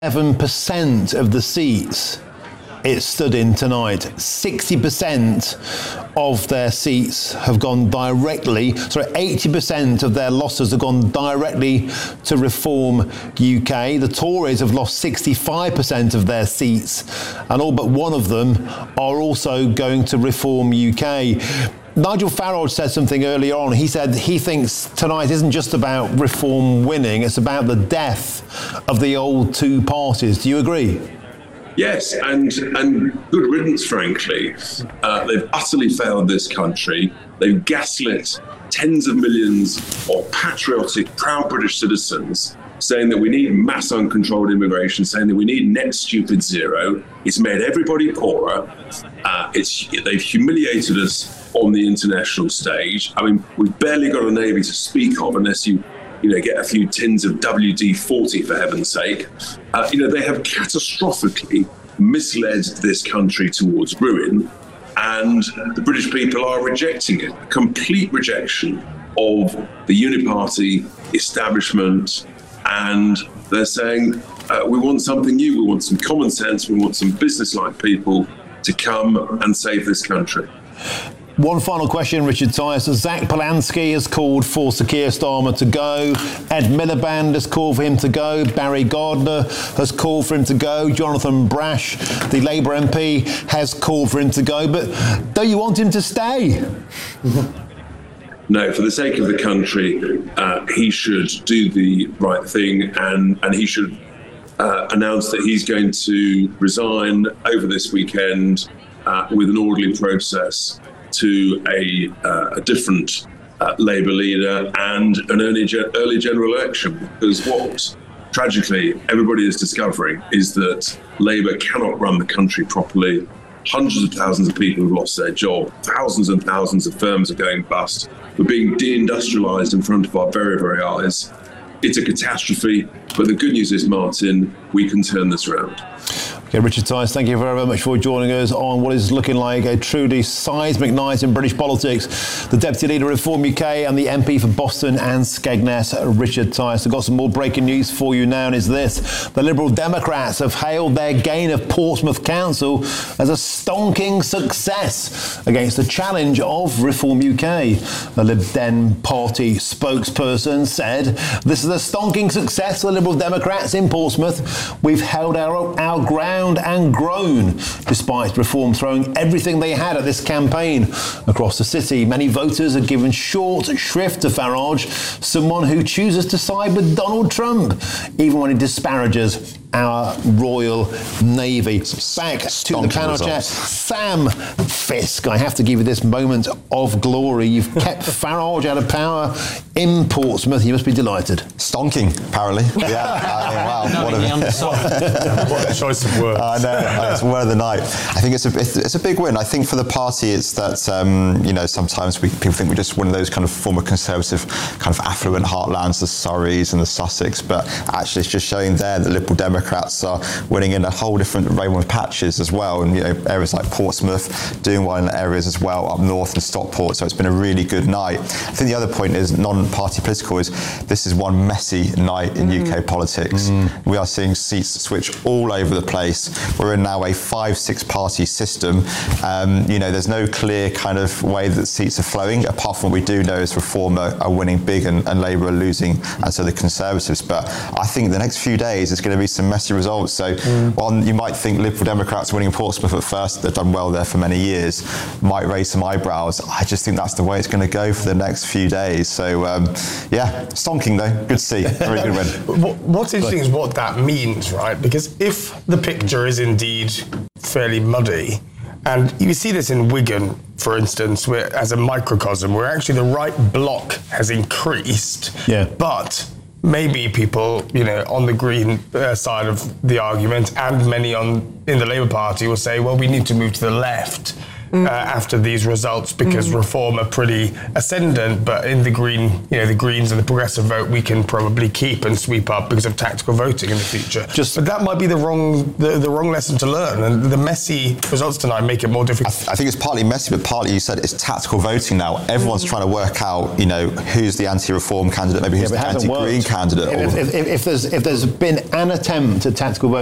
7% of the seats it stood in tonight. 60% of their seats have gone directly, 80% of their losses have gone directly to Reform UK. The Tories have lost 65% of their seats, and all but one of them are also going to Reform UK. Nigel Farage said something earlier on. He said he thinks tonight isn't just about Reform winning, it's about the death of the old two parties. Do you agree? Yes, and good riddance, frankly. They've utterly failed this country. They've gaslit tens of millions of patriotic, proud British citizens, saying that we need mass uncontrolled immigration, saying that we need net stupid zero. It's made everybody poorer. They've humiliated us on the international stage. I mean, we've barely got a navy to speak of unless you get a few tins of WD-40 for heaven's sake. They have catastrophically misled this country towards ruin, and the British people are rejecting it. A complete rejection of the uniparty establishment, and they're saying, we want something new, we want some common sense, we want some business-like people to come and save this country. One final question, Richard Tice. Zach Polanski has called for Sir Keir Starmer to go. Ed Miliband has called for him to go. Barry Gardiner has called for him to go. Jonathan Brash, the Labour MP, has called for him to go. But don't you want him to stay? No, for the sake of the country, he should do the right thing, and he should announce that he's going to resign over this weekend with an orderly process to a different Labour leader and an early general election. Because what, tragically, everybody is discovering is that Labour cannot run the country properly. Hundreds of thousands of people have lost their job. Thousands and thousands of firms are going bust. We're being deindustrialised in front of our very, very eyes. It's a catastrophe. But the good news is, Martin, we can turn this around. Okay, Richard Tice, thank you very, very much for joining us on what is looking like a truly seismic night in British politics. The Deputy Leader of Reform UK and the MP for Boston and Skegness, Richard Tice. I've got some more breaking news for you now, and is this. The Liberal Democrats have hailed their gain of Portsmouth Council as a stonking success against the challenge of Reform UK. The Lib Dem party spokesperson said, "This is a stonking success for the Liberal Democrats in Portsmouth. We've held our ground and grown, despite Reform throwing everything they had at this campaign across the city. Many voters have given short shrift to Farage, someone who chooses to side with Donald Trump, even when he disparages our Royal Navy." Back to the panel chair, Sam Fisk. I have to give you this moment of glory. You've kept Farage out of power in Portsmouth. You must be delighted. Stonking, apparently. Yeah. Wow. What a choice of words. I know. It's word of the night. I think it's a big win. I think for the party, it's that sometimes people think we're just one of those kind of former Conservative kind of affluent heartlands, the Surreys and the Sussex, but actually it's just showing there that Liberal Democrats are winning in a whole different range of patches as well, and areas like Portsmouth doing well in areas as well up north in Stockport. So it's been a really good night. I think the other point is non-party political is this is one messy night in UK politics. We are seeing seats switch all over the place. We're in now a 5-6 party system. There's no clear kind of way that seats are flowing, apart from what we do know is Reform are winning big and Labour are losing, and so the Conservatives. But I think the next few days there's going to be some messy results. So while you might think Liberal Democrats winning Portsmouth at first, they've done well there for many years, might raise some eyebrows. I just think that's the way it's going to go for the next few days. So stonking though, good to see. Very good win. What's interesting is what that means, right? Because if the picture is indeed fairly muddy, and you see this in Wigan, for instance, where, as a microcosm, where actually the right bloc has increased, but maybe people, on the Green side of the argument, and many in the Labour Party will say, well, we need to move to the left. after these results, because Reform are pretty ascendant, but in the Green, the Greens and the Progressive vote, we can probably keep and sweep up because of tactical voting in the future. But that might be the wrong lesson to learn, and the messy results tonight make it more difficult. I think it's partly messy, but partly, you said, it's tactical voting now. Everyone's trying to work out, who's the anti-reform candidate, maybe who's the anti-green candidate. If there's been an attempt at tactical voting